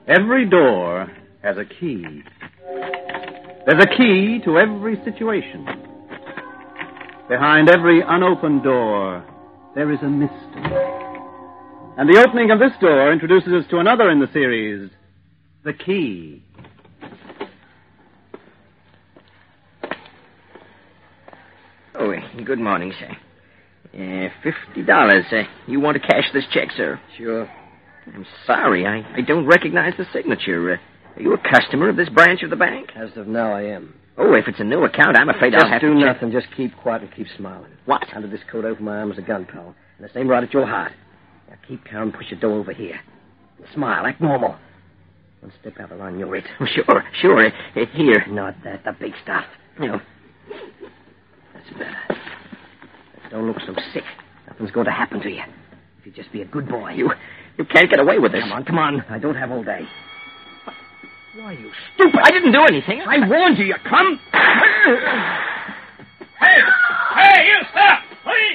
Every door has a key. There's a key to every situation. Behind every unopened door, there is a mystery. And the opening of this door introduces us to another in the series, The Key. Oh, good morning, sir. $50. You want to cash this check, sir? Sure. I'm sorry. I don't recognize the signature. Are you a customer of this branch of the bank? As of now, I am. Oh, if it's a new account, I'm afraid I'll have to... Just do nothing. Just keep quiet and keep smiling. What? Under this coat over my arm is a gun, pal. And the same right at your heart. Now keep calm and push your door over here. And smile. Act normal. One step out of line, you're it. Oh, sure. Here. Not that. The big stuff. No. That's better. Don't look so sick. Nothing's going to happen to you. If you just be a good boy. You can't get away with this. Come on. I don't have all day. Why, you stupid. I didn't do anything. I warned you. You come.